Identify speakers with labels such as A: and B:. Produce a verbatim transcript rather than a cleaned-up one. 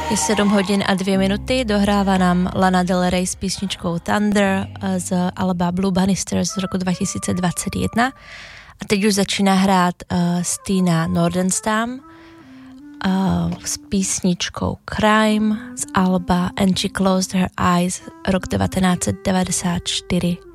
A: Je sedm hodin a dvě minuty, dohrává nám Lana Del Rey s písničkou Thunder z alba Blue Bannisters z roku dva tisíce dvacet jedna. A teď už začíná hrát uh, Stina Nordenstam uh, s písničkou Crime z alba And She Closed Her Eyes rok devatenáct set devadesát čtyři.